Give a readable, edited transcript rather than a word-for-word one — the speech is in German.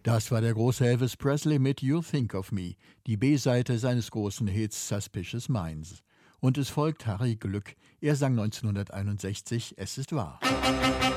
Das war der große Elvis Presley mit You Think of Me, die B-Seite seines großen Hits Suspicious Minds. Und es folgt Harry Glück. Er sang 1961 Es ist wahr.